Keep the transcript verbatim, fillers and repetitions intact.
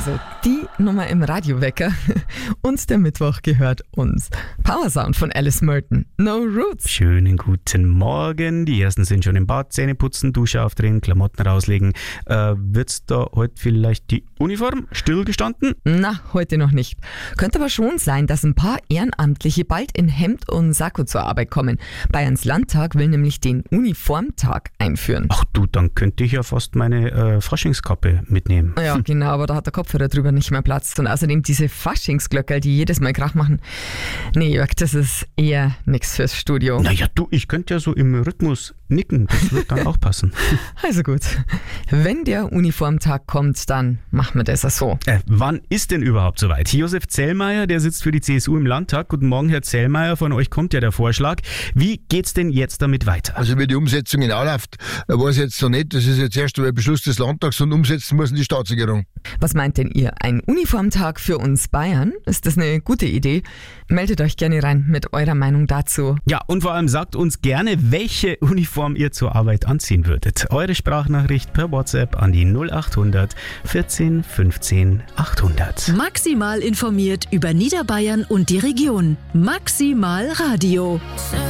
Also die Nummer im Radiowecker und der Mittwoch gehört uns. Power Sound von Alice Merton. No Roots. Schönen guten Morgen. Die ersten sind schon im Bad, Zähne putzen, Dusche aufdrehen, Klamotten rauslegen. Äh, wird's da heute vielleicht die Uniform stillgestanden? Na, heute noch nicht. Könnte aber schon sein, dass ein paar Ehrenamtliche bald in Hemd und Sakko zur Arbeit kommen. Bayerns Landtag will nämlich den Uniformtag einführen. Ach du, dann könnte ich ja fast meine äh, Faschingskappe mitnehmen. Ja, genau, aber da hat der Kopfhörer drüber nicht mehr Platz. Und außerdem diese Faschingsglöckerl, die jedes Mal Krach machen. Nee, Jörg, das ist eher nix fürs Studio. Naja, du, ich könnte ja so im Rhythmus nicken. Das wird dann auch passen. Also gut, wenn der Uniformtag kommt, dann machen wir das auch so. Äh, wann ist denn überhaupt soweit? Josef Zellmeier, der sitzt für die C S U im Landtag. Guten Morgen, Herr Zellmeier, von euch kommt ja der Vorschlag. Wie geht's denn jetzt damit weiter? Also wie die Umsetzung genau läuft, weiß ich jetzt noch nicht. Das ist jetzt erst ein Beschluss des Landtags und umsetzen muss die Staatsregierung. Was meint denn ihr? Ein Uniformtag für uns Bayern? Ist das eine gute Idee? Meldet euch gerne rein mit eurer Meinung dazu. Ja, und vor allem sagt uns gerne, welche Uniform ihr zur Arbeit anziehen würdet. Eure Sprachnachricht per WhatsApp an die null acht hundert vierzehn fünfzehn achthundert. Maximal informiert über Niederbayern und die Region. Maximal Radio.